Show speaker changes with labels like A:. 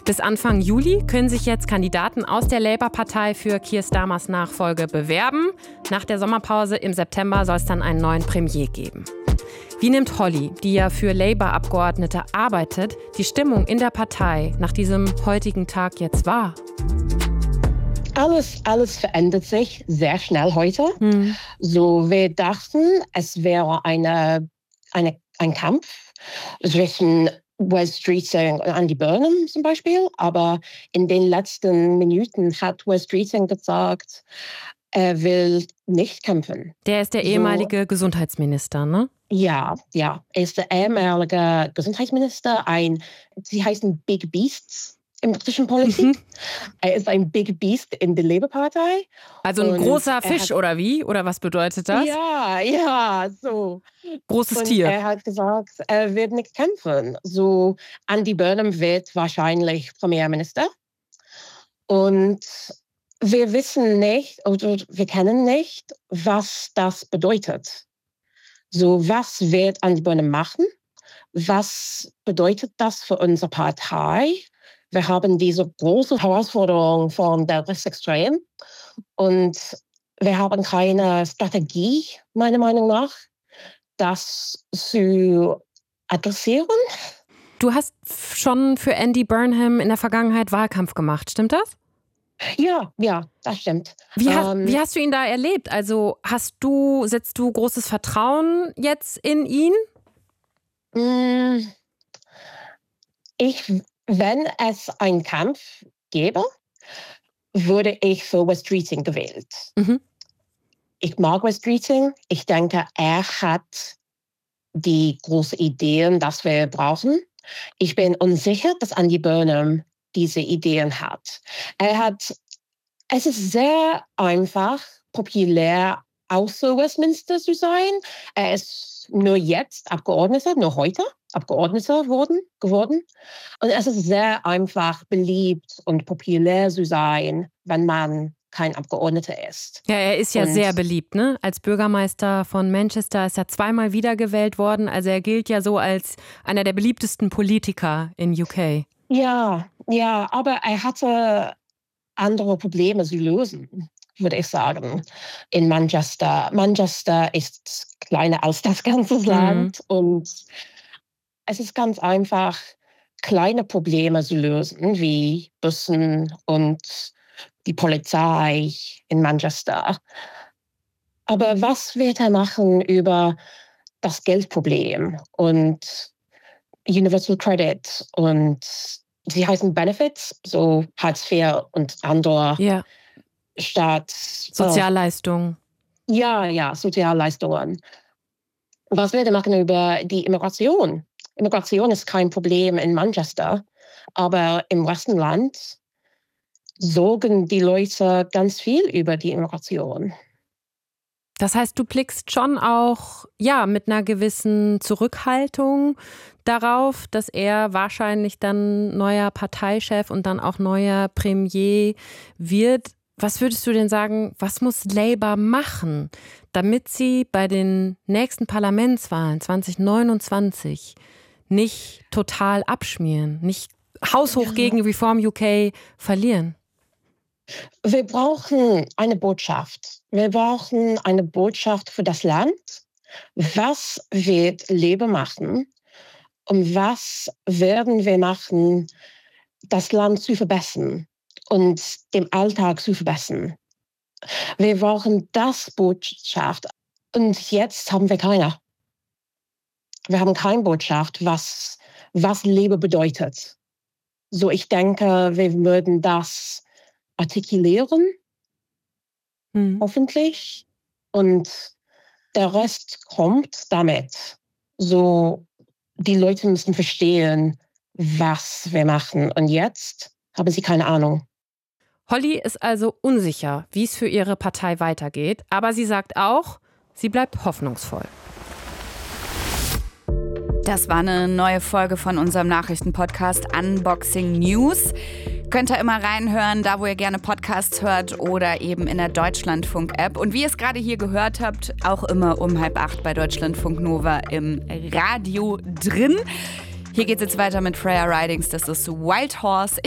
A: Bis Anfang Juli können sich jetzt Kandidaten aus der Labour-Partei für Keir Starmers Nachfolge bewerben. Nach der Sommerpause im September soll es dann einen neuen Premier geben. Wie nimmt Holly, die ja für Labour-Abgeordnete arbeitet, die Stimmung in der Partei nach diesem heutigen Tag jetzt wahr?
B: Alles verändert sich sehr schnell heute. So, wir dachten, es wäre ein Kampf zwischen Wes Streeting und Andy Burnham zum Beispiel. Aber in den letzten Minuten hat Wes Streeting gesagt, er will nicht kämpfen.
A: Der ist der ehemalige Gesundheitsminister, ne?
B: Ja. Er ist der ehemalige Gesundheitsminister. Sie heißen Big Beasts in britischen Politik. Er ist ein Big Beast in der Labour-Partei.
A: Also ein großer Fisch oder wie? Oder was bedeutet das?
B: Ja, so.
A: Großes Tier.
B: Er hat gesagt, er wird nicht kämpfen. So, Andy Burnham wird wahrscheinlich Premierminister. Und wir wissen nicht, oder wir kennen nicht, was das bedeutet. So, was wird Andy Burnham machen? Was bedeutet das für unsere Partei? Wir haben diese große Herausforderung von der Rechtsextrem und wir haben keine Strategie, meiner Meinung nach, das zu adressieren.
A: Du hast schon für Andy Burnham in der Vergangenheit Wahlkampf gemacht, stimmt das?
B: Ja, das stimmt.
A: Wie hast du ihn da erlebt? Also setzt du großes Vertrauen jetzt in ihn?
B: Wenn es einen Kampf gäbe, würde ich für Wes Streeting gewählt. Ich mag Wes Streeting. Ich denke, er hat die großen Ideen, die wir brauchen. Ich bin unsicher, dass Andy Burnham diese Ideen hat. Es ist sehr einfach, populär außer Westminster zu sein. Er ist nur heute Abgeordneter geworden. Und es ist sehr einfach, beliebt und populär zu sein, wenn man kein Abgeordneter ist.
A: Ja, er ist ja sehr beliebt, ne? Als Bürgermeister von Manchester ist er zweimal wiedergewählt worden. Also er gilt ja so als einer der beliebtesten Politiker in UK.
B: Ja, aber er hatte andere Probleme zu lösen, würde ich sagen, in Manchester. Manchester ist kleiner als das ganze Land und es ist ganz einfach, kleine Probleme zu lösen, wie Bussen und die Polizei in Manchester. Aber was wird er machen über das Geldproblem und Universal Credit und sie heißen Benefits, so Hartz IV und andere
A: Sozialleistungen.
B: Ja, Sozialleistungen. Was wird er machen über die Immigration? Immigration ist kein Problem in Manchester, aber im Westenland sorgen die Leute ganz viel über die Immigration.
A: Das heißt, du blickst schon auch mit einer gewissen Zurückhaltung darauf, dass er wahrscheinlich dann neuer Parteichef und dann auch neuer Premier wird. Was würdest du denn sagen, was muss Labour machen, damit sie bei den nächsten Parlamentswahlen 2029 nicht total abschmieren, nicht haushoch gegen Reform UK verlieren?
B: Wir brauchen eine Botschaft. Wir brauchen eine Botschaft für das Land. Was wird Labour machen? Und was werden wir machen, das Land zu verbessern und den Alltag zu verbessern? Wir brauchen das Botschaft. Und jetzt haben wir keine. Wir haben keine Botschaft, was Labour bedeutet. So, ich denke, wir würden das artikulieren, hoffentlich. Und der Rest kommt damit. So, die Leute müssen verstehen, was wir machen. Und jetzt haben sie keine Ahnung.
A: Holly ist also unsicher, wie es für ihre Partei weitergeht. Aber sie sagt auch, sie bleibt hoffnungsvoll.
C: Das war eine neue Folge von unserem Nachrichtenpodcast Unboxing News. Könnt ihr immer reinhören, da wo ihr gerne Podcasts hört oder eben in der Deutschlandfunk-App. Und wie ihr es gerade hier gehört habt, auch immer um 7:30 bei Deutschlandfunk Nova im Radio drin. Hier geht's jetzt weiter mit Freya Ridings, das ist Wild Horse.